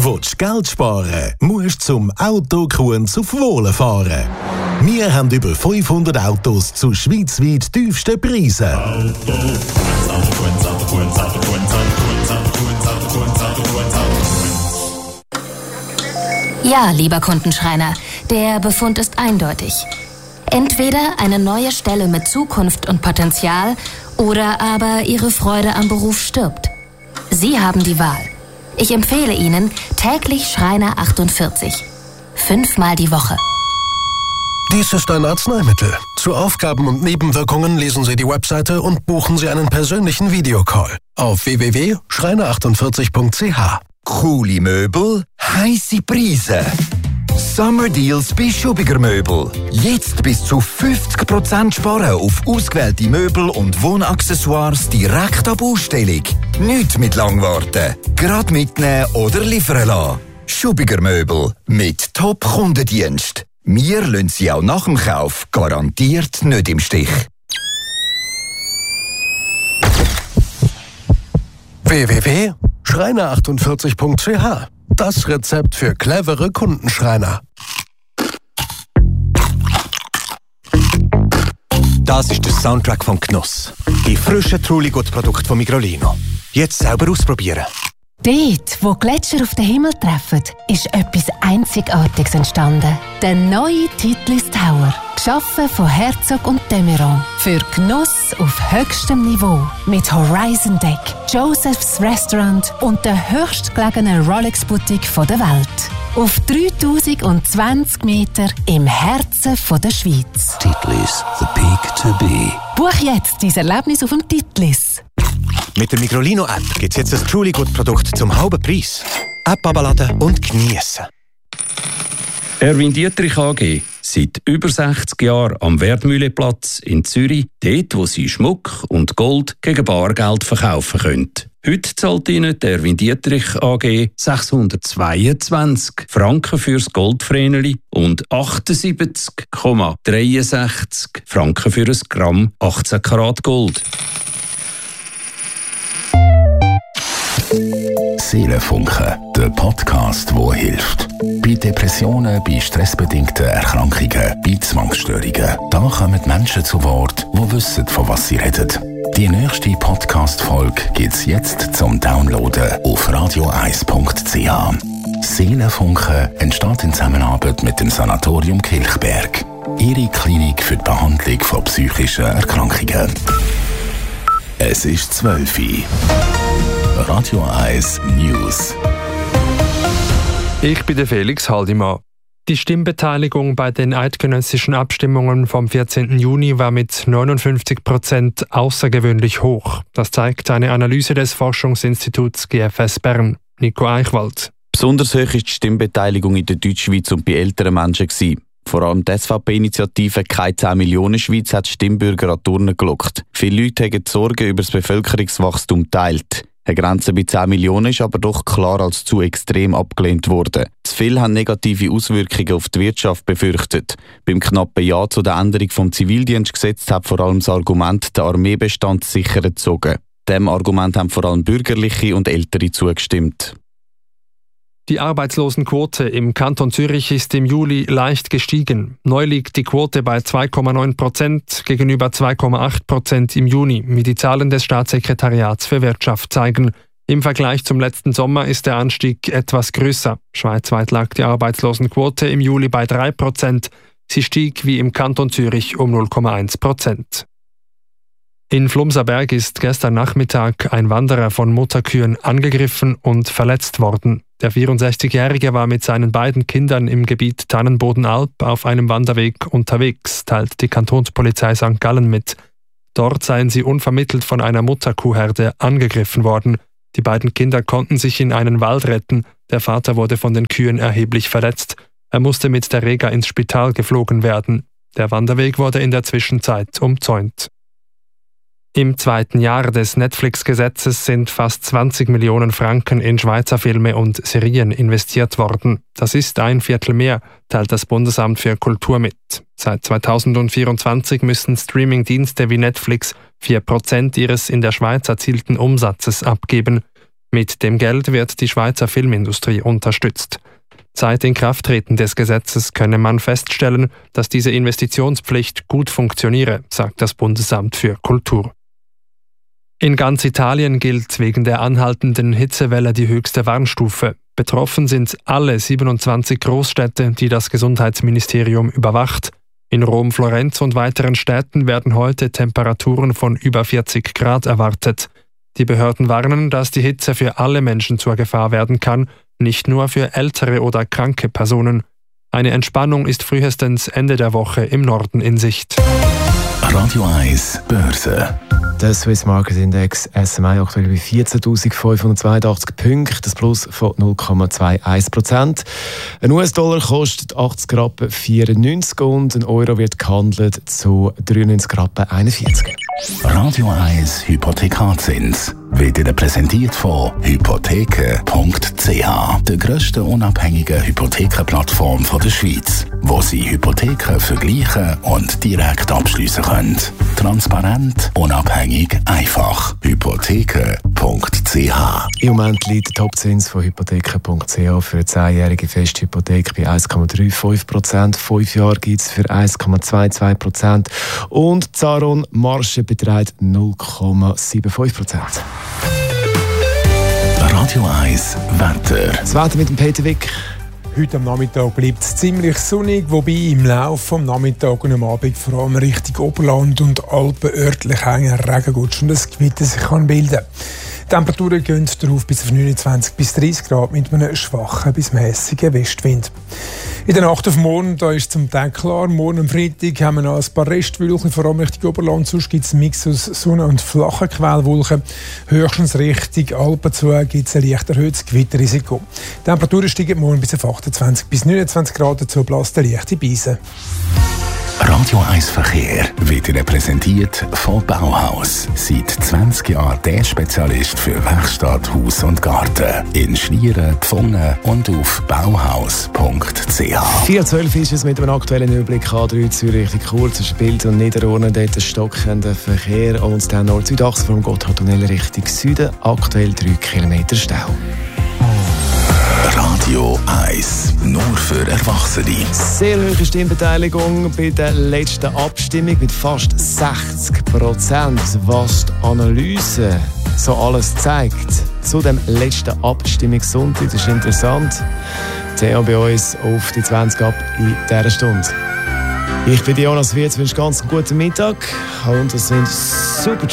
Willst du Geld sparen, musst du zum Auto Kunz auf Wohlen fahren. Wir haben über 500 Autos zu schweizweit tiefsten Preisen. Ja, lieber Kundenschreiner, der Befund ist eindeutig. Entweder eine neue Stelle mit Zukunft und Potenzial oder aber Ihre Freude am Beruf stirbt. Sie haben die Wahl. Ich empfehle Ihnen täglich Schreiner 48. 5-mal die Woche. Dies ist ein Arzneimittel. Zu Aufgaben und Nebenwirkungen lesen Sie die Webseite und buchen Sie einen persönlichen Videocall auf www.schreiner48.ch. Coole Möbel, heisse Preise. Summer Deals bei Schubiger Möbel. Jetzt bis zu 50% sparen auf ausgewählte Möbel und Wohnaccessoires direkt ab Ausstellung. Nicht mit lang warten. Gerade mitnehmen oder liefern lassen. Schubiger Möbel mit Top-Kundendienst. Wir lassen Sie auch nach dem Kauf garantiert nicht im Stich. www.schreiner48.ch. Das Rezept für clevere Kundenschreiner. Das ist der Soundtrack von Genuss. Die frischen Truligut-Produkte von Migrolino. Jetzt selber ausprobieren. Dort, wo Gletscher auf den Himmel treffen, ist etwas Einzigartiges entstanden. Der neue Titlis Tower. Geschaffen von Herzog und de Meuron. Für Genuss auf höchstem Niveau. Mit Horizon Deck, Joseph's Restaurant und der höchstgelegenen Rolex-Boutique der Welt. Auf 3020 Meter im Herzen der Schweiz. Titlis, the peak to be. Buch jetzt dein Erlebnis auf dem Titlis. Mit der Migrolino-App gibt es jetzt ein Truligut-Produkt zum halben Preis. App abladen und geniessen. Erwin Dietrich AG. Seit über 60 Jahren am Wertmühleplatz in Zürich, dort, wo Sie Schmuck und Gold gegen Bargeld verkaufen können. Heute zahlt Ihnen der Erwin Dietrich AG 622 Franken fürs Goldvreneli und 78,63 Franken für ein Gramm 18 Karat Gold. Seelenfunken, der Podcast, der hilft. Bei Depressionen, bei stressbedingten Erkrankungen, bei Zwangsstörungen. Da kommen Menschen zu Wort, die wissen, von was sie reden. Die nächste Podcast-Folge gibt es jetzt zum Downloaden auf radio1.ch. Seelenfunken entsteht in Zusammenarbeit mit dem Sanatorium Kilchberg. Ihre Klinik für die Behandlung von psychischen Erkrankungen. Es ist 12 Uhr. Radio 1 News. Ich bin der Felix Haldimann. Die Stimmbeteiligung bei den eidgenössischen Abstimmungen vom 14. Juni war mit 59% außergewöhnlich hoch. Das zeigt eine Analyse des Forschungsinstituts GFS Bern. Nico Eichwald. Besonders hoch war die Stimmbeteiligung in der Deutschschweiz und bei älteren Menschen. Vor allem die SVP-Initiative «Keine 10 Millionen Schweiz» hat Stimmbürger an die Urne gelockt. Viele Leute haben die Sorgen über das Bevölkerungswachstum geteilt. Eine Grenze bei 10 Millionen ist aber doch klar als zu extrem abgelehnt worden. Zu viele haben negative Auswirkungen auf die Wirtschaft befürchtet. Beim knappen Ja zu der Änderung vom Zivildienstgesetz hat vor allem das Argument der Armeebestand sicher gezogen. Dem Argument haben vor allem Bürgerliche und Ältere zugestimmt. Die Arbeitslosenquote im Kanton Zürich ist im Juli leicht gestiegen. Neu liegt die Quote bei 2,9% gegenüber 2,8% im Juni, wie die Zahlen des Staatssekretariats für Wirtschaft zeigen. Im Vergleich zum letzten Sommer ist der Anstieg etwas größer. Schweizweit lag die Arbeitslosenquote im Juli bei 3%. Sie stieg wie im Kanton Zürich um 0,1%. In Flumserberg ist gestern Nachmittag ein Wanderer von Mutterkühen angegriffen und verletzt worden. Der 64-Jährige war mit seinen beiden Kindern im Gebiet Tannenbodenalb auf einem Wanderweg unterwegs, teilt die Kantonspolizei St. Gallen mit. Dort seien sie unvermittelt von einer Mutterkuhherde angegriffen worden. Die beiden Kinder konnten sich in einen Wald retten. Der Vater wurde von den Kühen erheblich verletzt. Er musste mit der Rega ins Spital geflogen werden. Der Wanderweg wurde in der Zwischenzeit umzäunt. Im zweiten Jahr des Netflix-Gesetzes sind fast 20 Millionen Franken in Schweizer Filme und Serien investiert worden. Das ist ein Viertel mehr, teilt das Bundesamt für Kultur mit. Seit 2024 müssen Streaming-Dienste wie Netflix 4% ihres in der Schweiz erzielten Umsatzes abgeben. Mit dem Geld wird die Schweizer Filmindustrie unterstützt. Seit Inkrafttreten des Gesetzes könne man feststellen, dass diese Investitionspflicht gut funktioniere, sagt das Bundesamt für Kultur. In ganz Italien gilt wegen der anhaltenden Hitzewelle die höchste Warnstufe. Betroffen sind alle 27 Großstädte, die das Gesundheitsministerium überwacht. In Rom, Florenz und weiteren Städten werden heute Temperaturen von über 40 Grad erwartet. Die Behörden warnen, dass die Hitze für alle Menschen zur Gefahr werden kann, nicht nur für ältere oder kranke Personen. Eine Entspannung ist frühestens Ende der Woche im Norden in Sicht. Radio 1 Börse. Der Swiss Market Index SMI aktuell bei 14.582 Punkten, das Plus von 0,21%. Ein US-Dollar kostet 80,94 Rappen und ein Euro wird gehandelt zu 93,41 Rappen. Radio 1 Hypothekarzins wird Ihnen präsentiert von hypotheken.ch, der grössten unabhängigen Hypothekenplattform der Schweiz, wo Sie Hypotheken vergleichen und direkt abschliessen können. Transparent, unabhängig, einfach. Hypotheken.ch. Im Moment liegt der Topzins von hypotheken.ch für eine 10-jährige Festhypothek bei 1,35%. 5 Jahre gibt es für 1,22% und die Zaron-Marge beträgt 0,75%. Radio 1 Wetter. Das Wetter mit dem Peter Wick. Heute am Nachmittag bleibt es ziemlich sonnig, wobei im Laufe des Nachmittags und am Abend vor allem Richtung Oberland und Alpen örtlich hängen Regengutsch und ein Gewitter sich bilden kann. Die Temperaturen gehen darauf bis auf 29 bis 30 Grad mit einem schwachen bis mäßigen Westwind. In der Nacht auf morgen, da ist zum Teil klar, morgen am Freitag haben wir noch ein paar Restwolken, vor allem Richtung Oberland, sonst gibt es einen Mix aus Sonne- und flachen Quellwolken. Höchstens Richtung Alpen zu gibt es ein leicht erhöhtes Gewitterrisiko. Die Temperaturen steigen morgen bis auf 28 bis 29 Grad, dazu bläst eine leichte Brise. Radio 1 Verkehr wird Ihnen präsentiert von Bauhaus. Seit 20 Jahren der Spezialist für Werkstatt, Haus und Garten. In Schlieren, Pfungen und auf bauhaus.ch. 4:12 ist es mit einem aktuellen Überblick A3 Zürich Richtung Chur zwischen Bild und Niederurne. Dort stockender Verkehr und dann Nord-Süd-Achse vom Gotthardtunnel Richtung Süden. Aktuell 3 Kilometer Stau. Radio 1, nur für Erwachsene. Sehr hohe Stimmbeteiligung bei der letzten Abstimmung mit fast 60%. Was die Analyse so alles zeigt zu dem letzten Abstimmungssonntag, das ist interessant. Theo bei uns auf die 20 ab in dieser Stunde. Ich bin Jonas Wirz, wünsche ganz einen guten Mittag und das sind super